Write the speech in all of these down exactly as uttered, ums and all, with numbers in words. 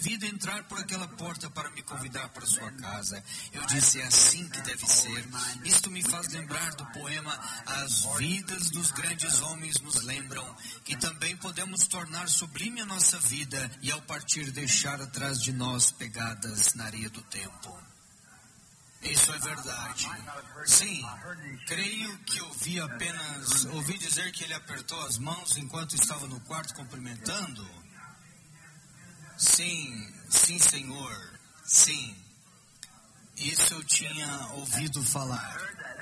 vida entrar por aquela porta para me convidar para sua casa. Eu disse, é assim que deve ser. Isto me faz lembrar do poema As Vidas dos Grandes Homens nos lembram, que também podemos tornar sublime a nossa vida e ao partir deixar atrás de nós pegadas na areia do tempo. Isso é verdade. Sim, creio que ouvi apenas, ouvi dizer que ele apertou as mãos enquanto estava no quarto cumprimentando. Sim, sim, senhor, sim. Isso eu tinha ouvido falar.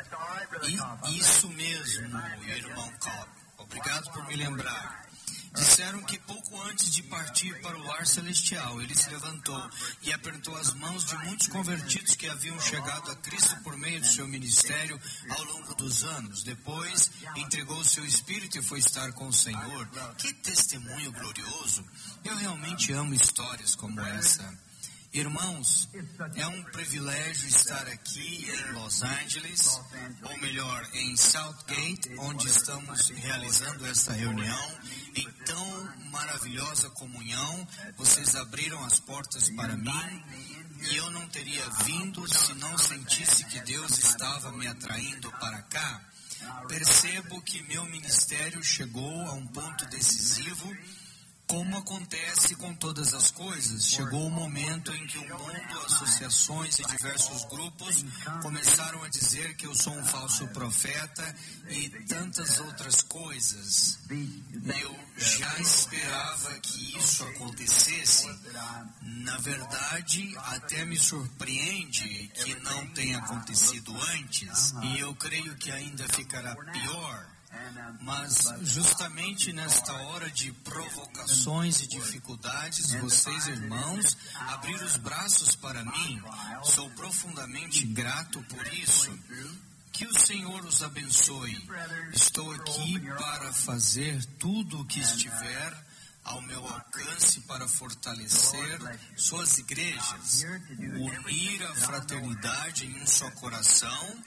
E isso mesmo, irmão Cobb. Obrigado por me lembrar. Disseram que pouco antes de partir para o lar celestial, ele se levantou e apertou as mãos de muitos convertidos que haviam chegado a Cristo por meio do seu ministério ao longo dos anos. Depois, entregou o seu espírito e foi estar com o Senhor. Que testemunho glorioso! Eu realmente amo histórias como essa. Irmãos, é um privilégio estar aqui em Los Angeles, ou melhor, em Southgate, onde estamos realizando essa reunião em tão maravilhosa comunhão. Vocês abriram as portas para mim e eu não teria vindo se não sentisse que Deus estava me atraindo para cá. Percebo que meu ministério chegou a um ponto decisivo. Como acontece com todas as coisas, chegou o momento em que o mundo, associações e diversos grupos começaram a dizer que eu sou um falso profeta e tantas outras coisas. Eu já esperava que isso acontecesse. Na verdade, até me surpreende que não tenha acontecido antes, e eu creio que ainda ficará pior. Mas justamente nesta hora de provocações e dificuldades, vocês, irmãos, abriram os braços para mim. Sou profundamente grato por isso. Que o Senhor os abençoe. Estou aqui para fazer tudo o que estiver ao meu alcance para fortalecer suas igrejas, unir a fraternidade em um só coração.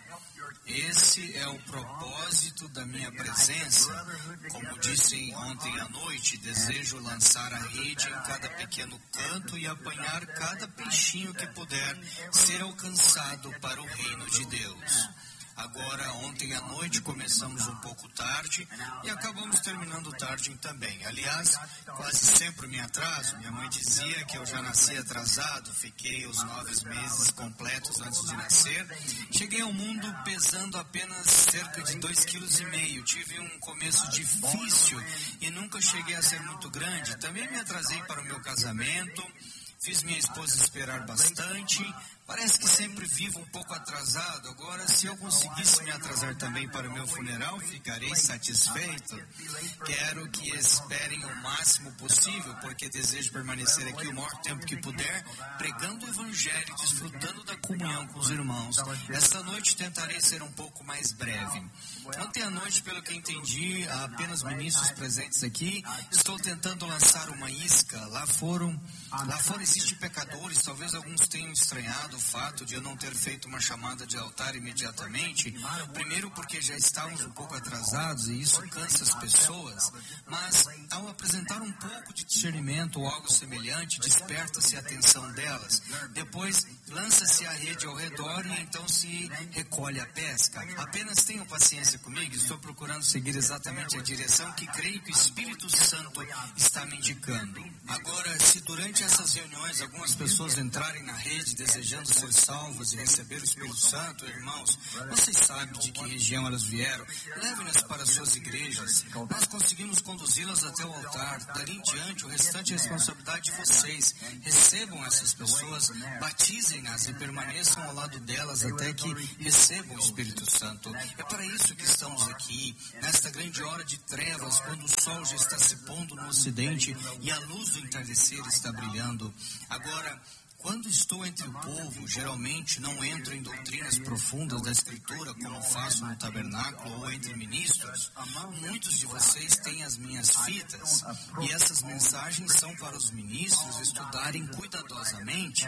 Esse é o propósito da minha presença. Como disse ontem à noite, desejo lançar a rede em cada pequeno canto e apanhar cada peixinho que puder ser alcançado para o reino de Deus. Agora, ontem à noite começamos um pouco tarde e acabamos terminando tarde também. Aliás, quase sempre me atraso. Minha mãe dizia que eu já nasci atrasado, fiquei os nove meses completos antes de nascer. Cheguei ao mundo pesando apenas cerca de dois quilos e meio. Tive um começo difícil e nunca cheguei a ser muito grande. Também me atrasei para o meu casamento. Fiz minha esposa esperar bastante. Parece que sempre vivo um pouco atrasado. Agora, se eu conseguisse me atrasar também para o meu funeral, ficarei satisfeito. Quero que esperem o máximo possível, porque desejo permanecer aqui o maior tempo que puder, pregando o Evangelho, desfrutando da comunhão com os irmãos. Esta noite tentarei ser um pouco mais breve. Ontem à noite, pelo que entendi, há apenas ministros presentes aqui. Estou tentando lançar uma isca. Lá foram, lá fora existem pecadores, talvez alguns tenham estranhado o fato de eu não ter feito uma chamada de altar imediatamente, primeiro porque já estávamos um pouco atrasados e isso cansa as pessoas, mas ao apresentar um pouco de discernimento ou algo semelhante, desperta-se a atenção delas. Depois lança-se a rede ao redor e então se recolhe a pesca. Apenas tenham paciência comigo, estou procurando seguir exatamente a direção que creio que o Espírito Santo está me indicando. Agora, se durante essas reuniões algumas pessoas entrarem na rede desejando ser salvas e receber o Espírito Santo, irmãos, vocês sabem de que região elas vieram, levem-nas para suas igrejas. Nós conseguimos conduzi-las até o altar. Dali em diante, o restante é responsabilidade de vocês. Recebam essas pessoas, batizem-nas e permaneçam ao lado delas até que recebam o Espírito Santo. É para isso que estamos aqui, nesta grande hora de trevas, quando o sol já está se pondo no ocidente e a luz do entardecer está brilhando. Agora, quando estou entre o povo, geralmente não entro em doutrinas profundas da Escritura, como faço no tabernáculo ou entre ministros. Muitos de vocês têm as minhas fitas, e essas mensagens são para os ministros estudarem cuidadosamente.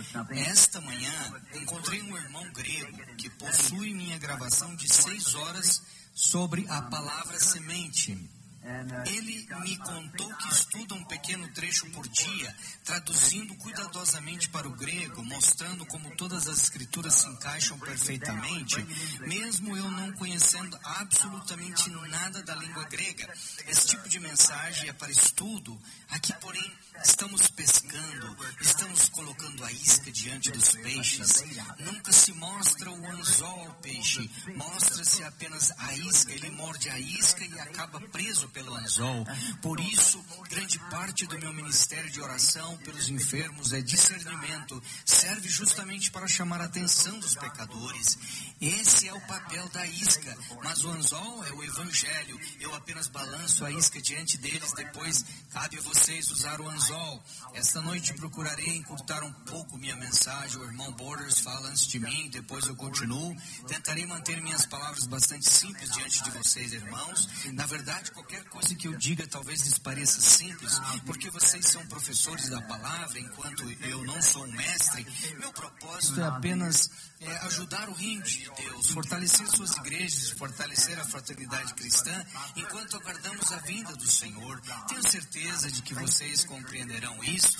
Esta manhã, encontrei um irmão grego que possui minha gravação de seis horas sobre a palavra semente. Ele me contou que estuda um pequeno trecho por dia, traduzindo cuidadosamente para o grego, mostrando como todas as escrituras se encaixam perfeitamente, mesmo eu não conhecendo absolutamente nada da língua grega. Esse tipo de mensagem é para estudo. Aqui, porém, estamos pescando, estamos colocando a isca diante dos peixes. Nunca se mostra o anzol ao peixe, mostra-se apenas a isca. Ele morde a isca e acaba preso pelo anzol. Por isso, grande parte do meu ministério de oração pelos enfermos é discernimento. Serve justamente para chamar a atenção dos pecadores. Esse é o papel da isca, mas o anzol é o evangelho. Eu apenas balanço a isca diante deles, depois cabe a vocês usar o anzol. Esta noite procurarei encurtar um pouco minha mensagem. O irmão Borders fala antes de mim, depois eu continuo. Tentarei manter minhas palavras bastante simples diante de vocês, irmãos. Na verdade, qualquer coisa que eu diga talvez lhes pareça simples, porque vocês são professores da palavra, enquanto eu não sou um mestre. Meu propósito é apenas é, ajudar o reino de Deus, fortalecer suas igrejas, fortalecer a fraternidade cristã, enquanto aguardamos a vinda do Senhor. Tenho certeza de que vocês compreenderão isso.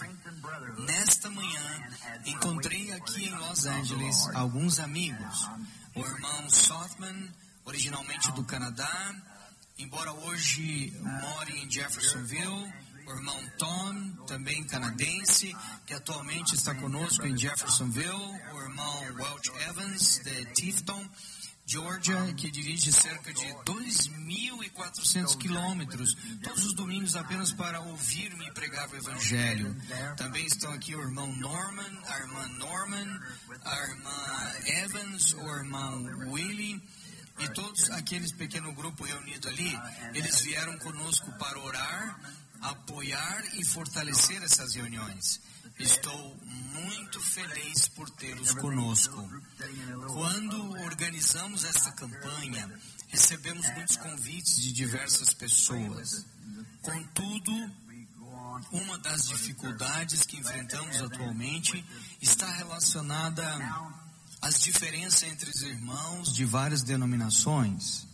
Nesta manhã, encontrei aqui em Los Angeles alguns amigos. O irmão Sothman, originalmente do Canadá, embora hoje more em Jeffersonville. O irmão Tom, também canadense, que atualmente está conosco em Jeffersonville. O irmão Welch Evans, de Tifton, Georgia, que dirige cerca de dois mil e quatrocentos quilômetros, todos os domingos apenas para ouvir-me pregar o Evangelho. Também estão aqui o irmão Norman, a irmã Norman, a irmã Evans, o irmão Willie, e todos aqueles pequeno grupo reunido ali. Eles vieram conosco para orar, apoiar e fortalecer essas reuniões. Estou muito feliz por tê-los conosco. Quando organizamos esta campanha, recebemos muitos convites de diversas pessoas. Contudo, uma das dificuldades que enfrentamos atualmente está relacionada às diferenças entre os irmãos de várias denominações.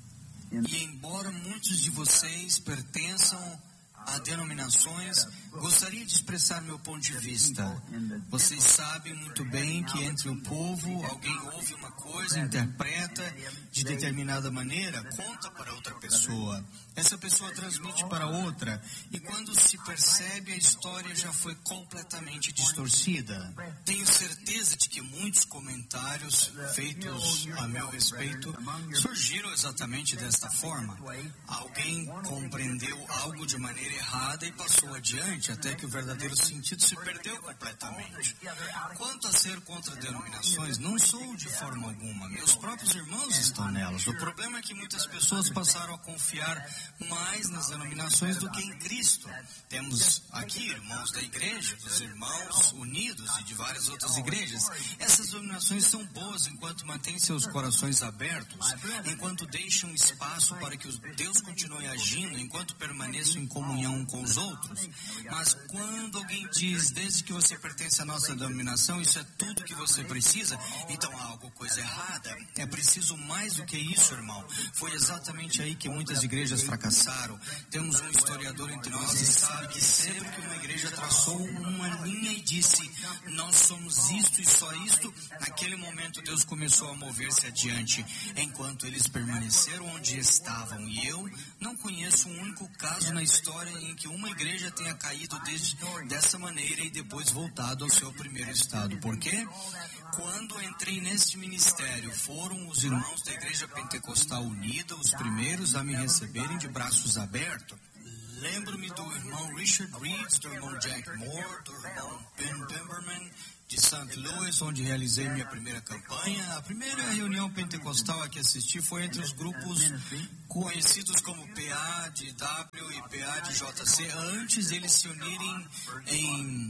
E embora muitos de vocês pertençam a denominações, gostaria de expressar meu ponto de vista. Vocês sabem muito bem que entre o povo, alguém ouve uma coisa, interpreta de determinada maneira, conta para outra pessoa. Essa pessoa transmite para outra, e quando se percebe, a história já foi completamente distorcida. Tenho certeza de que muitos comentários feitos a meu respeito surgiram exatamente desta forma. Alguém compreendeu algo de maneira errada e passou adiante, até que o verdadeiro sentido se perdeu completamente. Quanto a ser contra denominações, não sou de forma alguma. Meus próprios irmãos estão nelas. O problema é que muitas pessoas passaram a confiar mais nas denominações do que em Cristo. Temos aqui irmãos da igreja, dos irmãos unidos e de várias outras igrejas. Essas denominações são boas enquanto mantêm seus corações abertos, enquanto deixam espaço para que Deus continue agindo, enquanto permaneçam em comunhão com os outros. Mas quando alguém diz, desde que você pertence à nossa denominação, isso é tudo que você precisa, então há alguma coisa errada. É preciso mais do que isso, irmão. Foi exatamente aí que muitas igrejas fracassaram. Temos um historiador entre nós que sabe que sempre que uma igreja traçou uma linha e disse, nós somos isto e só isto, naquele momento Deus começou a mover-se adiante, enquanto eles permaneceram onde estavam. E eu não conheço um único caso na história em que uma igreja tenha caído desde, dessa maneira e depois voltado ao seu primeiro estado. Por quê? Quando entrei neste ministério, foram os irmãos da Igreja Pentecostal Unida os primeiros a me receberem de braços abertos. Lembro-me do irmão Richard Reeves, do irmão Jack Moore, do irmão Ben Pemberman, de Saint Louis, onde realizei minha primeira campanha. A primeira reunião pentecostal a que assisti foi entre os grupos conhecidos como P A de W e P A de J C, antes eles se unirem em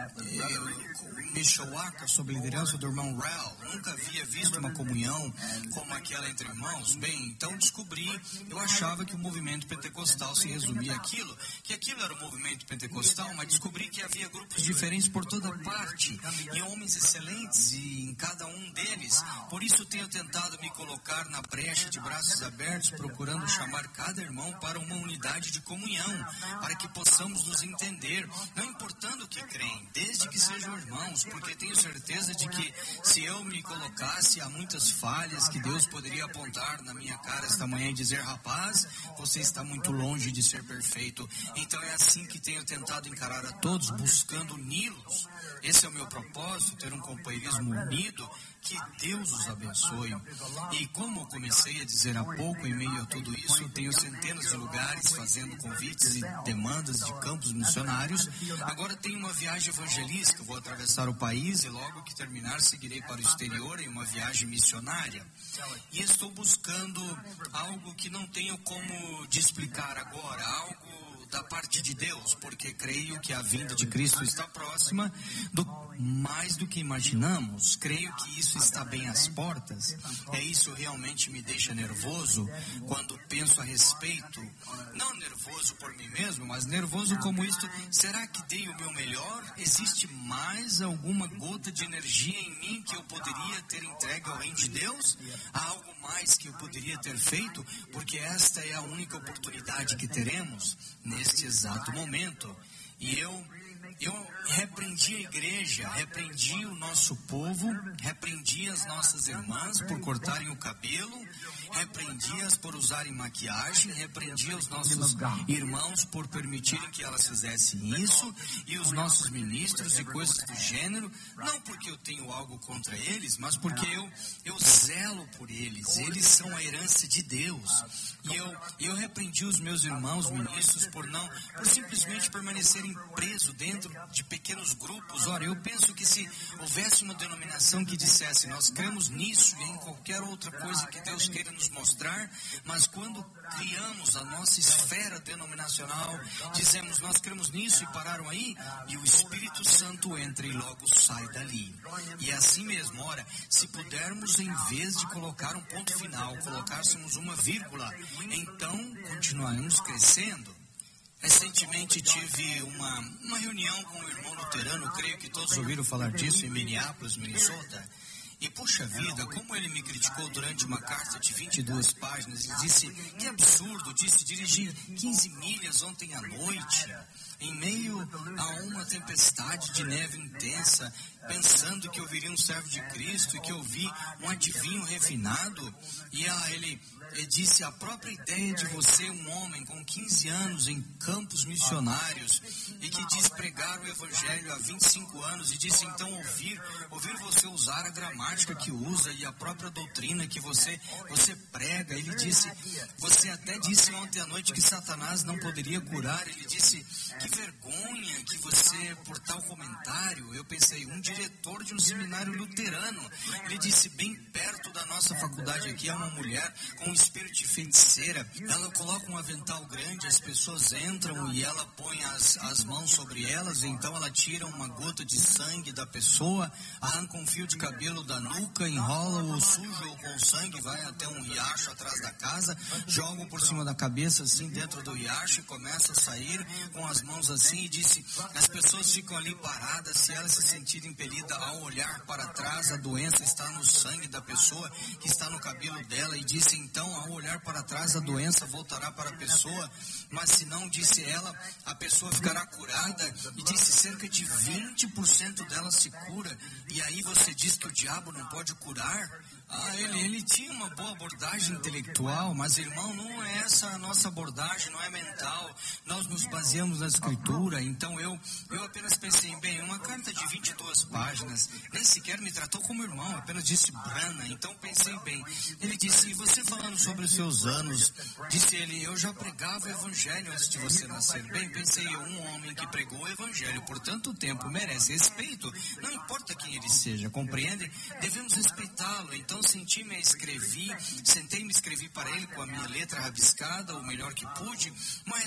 Mishawaka, sob liderança do irmão Rel. Nunca havia visto uma comunhão como aquela entre irmãos. Bem, então descobri, eu achava que o movimento pentecostal se resumia àquilo, que aquilo era o movimento pentecostal, mas descobri que havia grupos diferentes por toda parte, e homens excelentes e em cada um deles. Por isso tenho tentado me colocar na brecha de braços abertos, procurando chamar cada irmão para uma unidade de comunhão, para que possamos nos entender, não importando o que creem, desde que sejam irmãos, porque tenho certeza de que se eu me colocasse, há muitas falhas que Deus poderia apontar na minha cara esta manhã e dizer: rapaz, você está muito longe de ser perfeito. Então é assim que tenho tentado encarar a todos, buscando uni-los. Esse é o meu propósito, ter um companheirismo unido. Que Deus os abençoe. E como eu comecei a dizer há pouco, em meio a tudo isso, tenho centenas de lugares fazendo convites e demandas de campos missionários. Agora tenho uma viagem evangelística, vou atravessar o país e logo que terminar seguirei para o exterior em uma viagem missionária. E estou buscando algo que não tenho como de explicar agora, algo da parte de Deus, porque creio que a vinda de Cristo está próxima, do, mais do que imaginamos. Creio que isso está bem às portas. É isso realmente me deixa nervoso quando penso a respeito, não nervoso por mim mesmo, mas nervoso como isto: será que dei o meu melhor? Existe mais alguma gota de energia em mim que eu poderia ter entregue ao reino de Deus? Há algo mais que eu poderia ter feito? Porque esta é a única oportunidade que teremos neste exato momento. E eu, eu repreendi a igreja, repreendi o nosso povo, repreendi as nossas irmãs por cortarem o cabelo, repreendi-as por usarem maquiagem, repreendi os nossos irmãos por permitirem que elas fizessem isso, e os nossos ministros e coisas do gênero, não porque eu tenho algo contra eles, mas porque eu, eu zelo por eles. Eles são a herança de Deus. E eu, eu repreendi os meus irmãos ministros por não, por simplesmente permanecerem presos dentro de pequenos grupos. Ora, eu penso que se houvesse uma denominação que dissesse: nós cremos nisso e em qualquer outra coisa que Deus queira nos mostrar, mas quando criamos a nossa esfera denominacional, dizemos: nós cremos nisso, e pararam aí, e o Espírito Santo entra e logo sai dali. E é assim mesmo. Ora, se pudermos, em vez de colocar um ponto final, colocássemos uma vírgula, então continuaremos crescendo. Recentemente tive uma, uma reunião com o irmão luterano, creio que todos ouviram falar disso, em Minneapolis, Minnesota. E, puxa vida, como ele me criticou durante uma carta de vinte e duas páginas. Ele disse: que absurdo, disse, dirigir quinze milhas ontem à noite, em meio a uma tempestade de neve intensa, pensando que eu viria um servo de Cristo e que eu vi um adivinho refinado. E ah, ele, ele disse: a própria ideia de você, um homem com quinze anos em campos missionários e que diz pregar o evangelho há vinte e cinco anos, e disse então ouvir, ouvir você usar a gramática que usa e a própria doutrina que você, você prega. Ele disse: você até disse ontem à noite que Satanás não poderia curar. Ele disse: que vergonha que você, por tal comentário. Eu pensei: um diretor de um seminário luterano. Ele disse: bem perto da nossa faculdade aqui há uma mulher com um espírito de feiticeira. Ela coloca um avental grande, as pessoas entram e ela põe as, as mãos sobre elas, então ela tira uma gota de sangue da pessoa, arranca um fio de cabelo da nuca, enrola-o, suja-o com sangue, vai até um riacho atrás da casa, joga por cima da cabeça assim dentro do riacho e começa a sair com as mãos assim. E disse: as pessoas ficam ali paradas, se elas se sentirem impelidas ao olhar para trás, a doença está no sangue da pessoa que está no cabelo dela. E disse então, ao olhar para trás, a doença voltará para a pessoa, mas se não, disse ela, a pessoa ficará curada. E disse: cerca de vinte por cento dela se cura. E aí você diz que o diabo não pode curar? Ah, ele, ele tinha uma boa abordagem intelectual, mas, irmão, não é essa a nossa abordagem, não é mental. Nós nos baseamos na Escritura. Então eu, eu apenas pensei: bem, uma carta de vinte e duas páginas, nem sequer me tratou como irmão, apenas disse Brana. Então pensei: bem, ele disse: e você falando sobre os seus anos, disse ele, eu já pregava o evangelho antes de você nascer. Bem, pensei eu, um homem que pregou o evangelho por tanto tempo merece respeito, não importa quem ele seja, compreende? Devemos respeitá-lo. Então senti-me, escrevi, sentei-me, escrevi para ele com a minha letra rabiscada, o melhor que pude, uma resposta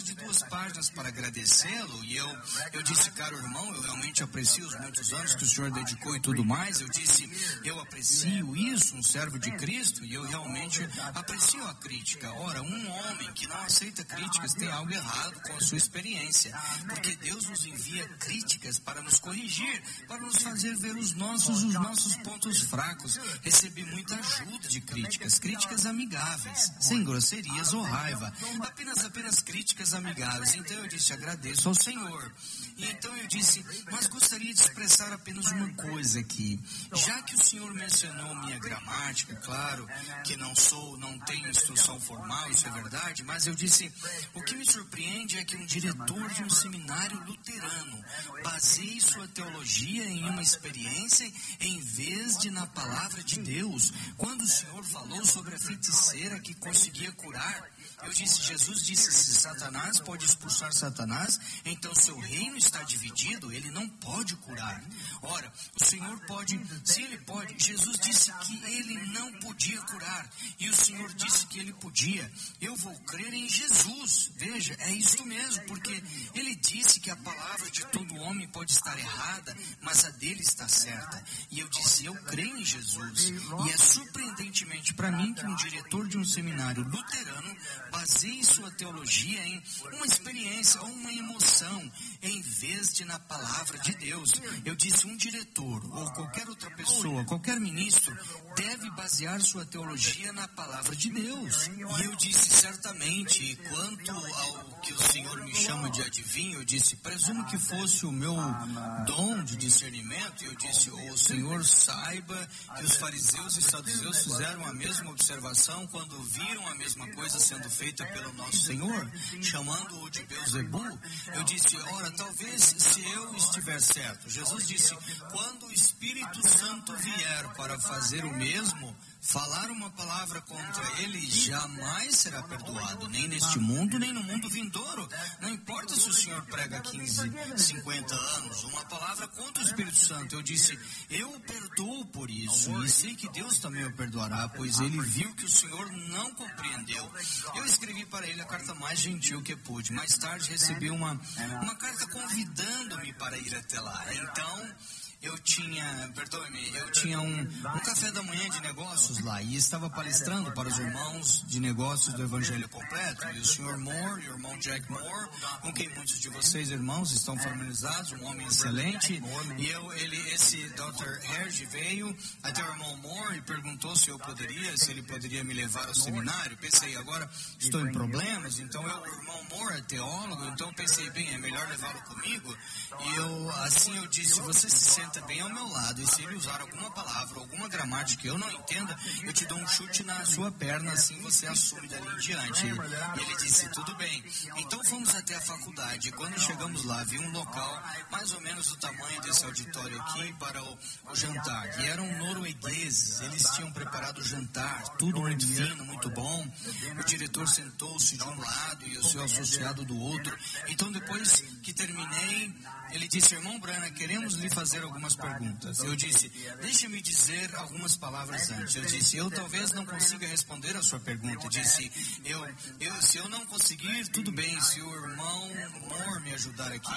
de duas páginas para agradecê-lo, e eu, eu disse, caro irmão, eu realmente aprecio os muitos anos que o senhor dedicou e tudo mais. Eu disse, eu aprecio isso, um servo de Cristo, e eu realmente aprecio a crítica. Ora, um homem que não aceita críticas tem algo errado com a sua experiência, porque Deus nos envia críticas para nos corrigir, para nos fazer ver os nossos, os nossos pontos fracos. Recebi muita ajuda de críticas, críticas amigáveis, sem grosserias ou raiva, apenas, apenas críticas amigáveis. Então eu disse, agradeço ao Senhor. E então eu disse, mas gostaria de expressar apenas uma coisa aqui. Já que o Senhor mencionou minha gramática, claro que não sou, não tenho instrução formal, isso é verdade, mas eu disse, o que me surpreende é que um diretor de um seminário luterano baseie sua teologia em uma experiência em vez de na palavra de Deus. Quando o Senhor falou sobre a feiticeira que conseguia curar, eu disse, Jesus disse, se Satanás pode expulsar Satanás, então seu reino está dividido, ele não pode curar. Ora, o Senhor pode, se ele pode, Jesus disse que ele não podia curar, e o Senhor disse que ele podia. Eu vou crer em Jesus. Veja, é isso mesmo, porque ele disse que a palavra de todo homem pode estar errada, mas a dele está certa. E eu disse, eu creio em Jesus. E é surpreendentemente para mim que um diretor de um seminário luterano baseie sua teologia em uma experiência ou uma emoção, em vez de na palavra de Deus. Eu disse, um diretor ou qualquer outra pessoa, qualquer ministro, deve basear sua teologia na palavra de Deus. E eu disse, certamente, e quanto ao que o Senhor me chama de adivinho, eu disse, presumo que fosse o meu dom de discernimento. Eu disse, o Senhor saiba que os fariseus e saduceus fizeram a mesma observação quando viram a mesma coisa sendo feita pelo nosso Senhor, chamando-o de Beelzebu. Eu disse, ora, talvez se eu estiver certo. Jesus disse, quando o Espírito Santo vier para fazer o mesmo, falar uma palavra contra ele jamais será perdoado, nem neste mundo, nem no mundo vindouro. Não importa se o Senhor prega quinze, cinquenta anos, uma palavra contra o Espírito Santo. Eu disse, eu o perdoo por isso, e sei que Deus também o perdoará, pois ele viu que o Senhor não compreendeu. Eu escrevi para ele a carta mais gentil que pude. Mais tarde recebi uma, uma carta convidando-me para ir até lá. Então, eu tinha, perdoe-me, eu tinha um, um café da manhã de negócios lá e estava palestrando para os irmãos de negócios do Evangelho Completo. E o senhor Moore e o irmão Jack Moore, com quem muitos de vocês, irmãos, estão familiarizados, um homem excelente. E eu, ele, esse doutor Herge veio até o irmão Moore e perguntou se eu poderia, se ele poderia me levar ao seminário. Pensei, agora estou em problemas, então eu, o irmão Moore é teólogo, então pensei, bem, é melhor levá-lo comigo. E eu, assim eu disse, você se senta bem ao meu lado, e se ele usar alguma palavra, alguma gramática que eu não entenda, eu te dou um chute na sua perna, assim você assume dali em diante. E ele disse, tudo bem. Então fomos até a faculdade, e quando chegamos lá, vi um local mais ou menos do tamanho desse auditório aqui para o, o jantar, e eram noruegueses, eles tinham preparado o jantar, tudo muito fino, muito bom. O diretor sentou-se de um lado e o seu associado do outro. Então depois que terminei, ele disse, irmão Brana, queremos lhe fazer algumas perguntas. Eu disse, deixe-me dizer algumas palavras antes. Eu disse, eu talvez não consiga responder a sua pergunta. Eu disse, eu, eu, se eu não conseguir, tudo bem, se o irmão Moore me ajudar aqui.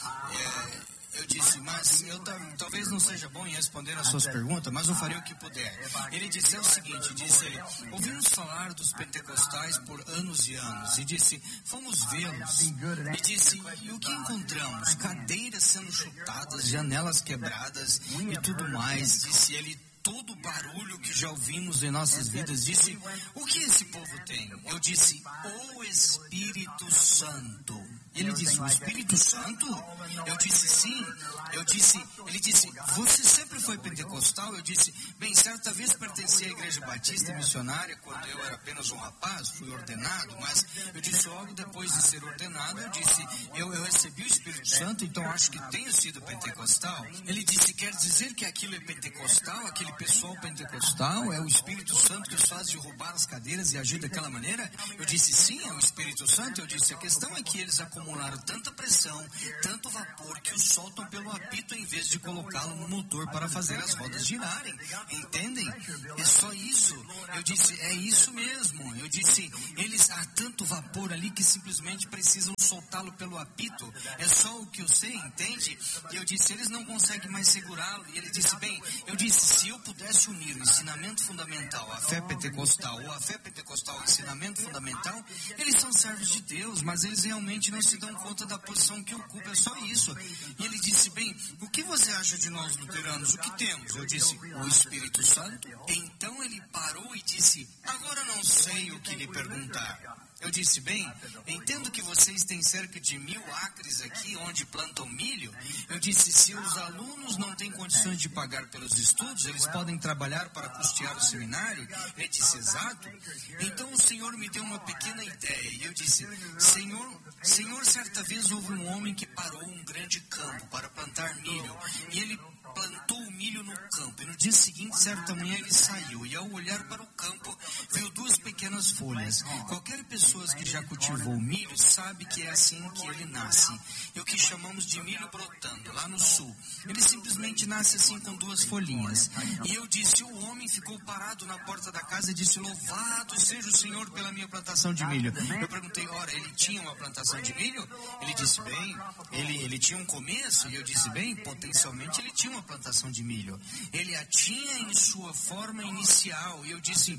É, eu disse, mas eu talvez não seja bom em responder as suas perguntas, mas eu farei o que puder. Ele disse, é o seguinte, disse ele, ouvimos falar dos pentecostais por anos e anos, e disse, fomos vê-los, e disse, e o que encontramos? Cadeiras sendo chutadas, janelas quebradas e tudo mais, disse ele, todo o barulho que já ouvimos em nossas vidas. Disse, o que esse povo tem? Eu disse, o Espírito Santo. Ele disse, o Espírito Santo? Eu disse, sim. Eu disse, ele disse, você sempre foi pentecostal? Eu disse, bem, certa vez pertenci à Igreja Batista Missionária, quando eu era apenas um rapaz, fui ordenado, mas eu disse, logo depois de ser ordenado, eu disse, eu, eu recebi o Espírito Santo, então acho que tenho sido pentecostal. Ele disse, quer dizer que aquilo é pentecostal, aquele pessoal pentecostal, é o Espírito Santo que os faz derrubar as cadeiras e agir daquela maneira? Eu disse, sim, é o Espírito Santo. Eu disse, a questão é que eles acompanham acumular tanta pressão, tanto vapor, que o soltam pelo apito em vez de colocá-lo no motor para fazer as rodas girarem. Entendem? É só isso. Eu disse, é isso mesmo. Eu disse, eles há tanto vapor ali que simplesmente precisam soltá-lo pelo apito. É só o que eu sei, entende? E eu disse, eles não conseguem mais segurá-lo. E ele disse, bem, eu disse, se eu pudesse unir o ensinamento fundamental à fé pentecostal, ou a fé pentecostal ao ensinamento fundamental, eles são servos de Deus, mas eles realmente não se dão conta da posição que ocupam. É só isso. E ele disse, bem, o que você acha de nós luteranos? O que temos? Eu disse, o Espírito Santo. Então ele parou e disse, agora não sei o que lhe perguntar. Eu disse, bem, entendo que vocês têm cerca de mil acres aqui onde plantam milho. Eu disse, se os alunos não têm condições de pagar pelos estudos, eles podem trabalhar para custear o seminário? Ele disse, exato. Então o Senhor me deu uma pequena ideia. E eu disse, Senhor, Senhor, certa vez houve um homem que parou um grande campo para plantar milho. E ele plantou o milho no campo. E no dia seguinte, certa manhã, ele saiu. E ao olhar para o campo, viu duas pequenas folhas. Qualquer pessoa que já cultivou milho sabe que é assim que ele nasce. É o que chamamos de milho brotando, lá no sul. Ele simplesmente nasce assim com duas folhinhas. E eu disse, o homem ficou parado na porta da casa e disse, louvado seja o Senhor pela minha plantação de milho. Eu perguntei, ora, ele tinha uma plantação de milho? Ele disse, bem, ele, ele tinha um começo? E eu disse, bem, potencialmente ele tinha uma plantação de milho. Ele a tinha em sua forma inicial. E eu disse,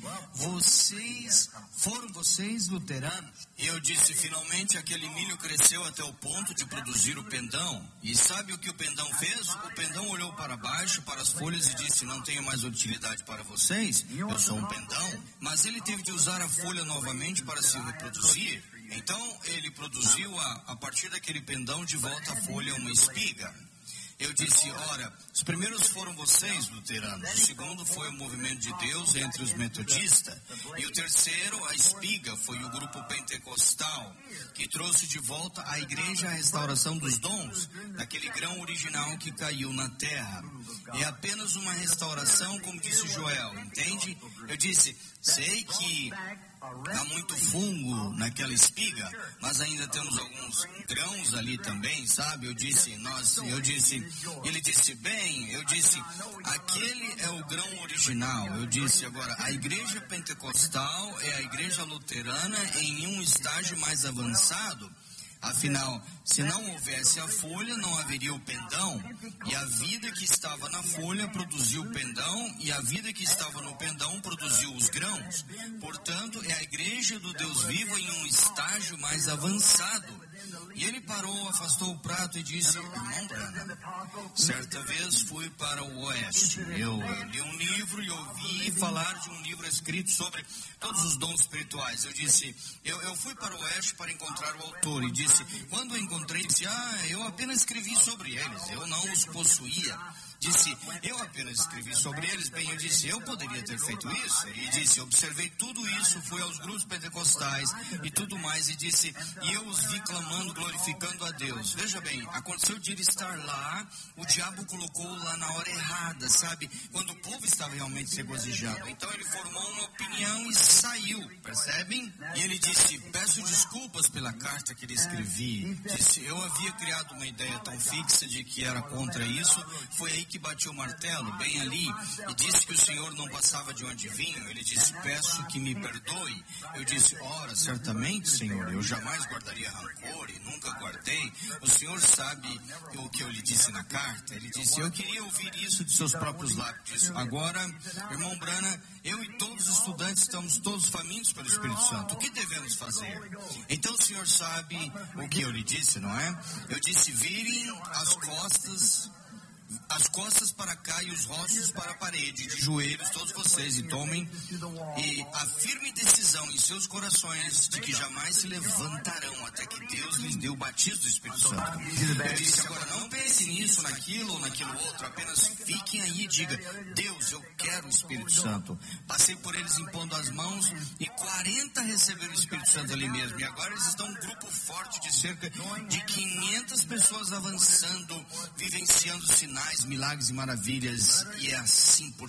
vocês, foram vocês luteranos? E eu disse, finalmente aquele milho cresceu até o ponto de produzir o pendão. E sabe o que o pendão fez? O pendão olhou para baixo, para as folhas e disse, não tenho mais utilidade para vocês, eu sou um pendão. Mas ele teve de usar a folha novamente para se reproduzir. Então ele produziu a, a partir daquele pendão de volta a folha uma espiga. Eu disse, ora, os primeiros foram vocês, luteranos. O segundo foi o movimento de Deus entre os metodistas. E o terceiro, a espiga, foi o grupo pentecostal, que trouxe de volta à igreja a restauração dos dons, daquele grão original que caiu na terra. É apenas uma restauração, como disse Joel, entende? Eu disse, sei que há muito fungo naquela espiga, mas ainda temos alguns grãos ali também, sabe? Eu disse, nós, eu disse, ele disse, bem, eu disse, aquele é o grão original. Eu disse, agora, a igreja pentecostal é a igreja luterana em um estágio mais avançado. Afinal, se não houvesse a folha, não haveria o pendão. E a vida que estava na folha produziu o pendão, e a vida que estava no pendão produziu os grãos. Portanto, é a igreja do Deus vivo em um estágio mais avançado. E ele parou, afastou o prato e disse, irmão Branham, certa vez fui para o Oeste. Eu, eu li um livro e ouvi falar de um livro escrito sobre todos os dons espirituais. Eu disse, eu, eu fui para o Oeste para encontrar o autor. E disse, quando o encontrei, disse, ah, eu apenas escrevi sobre eles, eu não os possuía. Disse, eu apenas escrevi sobre eles. Bem, eu disse, eu poderia ter feito isso. E disse, observei tudo isso, fui aos grupos pentecostais e tudo mais. E disse, e eu os vi clamando, glorificando a Deus. Veja bem, aconteceu de ele estar lá, o diabo colocou lá na hora errada, sabe? Quando o povo estava realmente se regozijando. Então ele formou uma opinião e saiu, percebem? E ele disse, peço desculpas pela carta que lhe escrevi. Disse, eu havia criado uma ideia tão fixa de que era contra isso. Foi aí que que bateu o martelo, bem ali, e disse que o Senhor não passava de um adivinho. Ele disse, peço que me perdoe. Eu disse, ora, certamente, Senhor, eu jamais guardaria rancor e nunca guardei. O Senhor sabe o que eu lhe disse na carta. Ele disse, eu queria ouvir isso de seus próprios lábios. Agora, irmão Branham, eu e todos os estudantes estamos todos famintos pelo Espírito Santo. O que devemos fazer? Então o Senhor sabe o que eu lhe disse, não é? Eu disse, virem as costas... as costas para cá e os rostos para a parede, de joelhos todos vocês, e tomem e a firme decisão em seus corações de que jamais se levantarão até que Deus lhes dê o batismo do Espírito Santo. Eu disse, agora não pense nisso, naquilo ou naquilo outro, apenas fiquem aí e diga, Deus, eu quero o Espírito Santo. Passei por eles impondo as mãos e quarenta receberam o Espírito Santo ali mesmo, e agora eles estão um grupo forte de cerca de quinhentas pessoas avançando, vivenciando sinais, milagres e maravilhas, e é assim por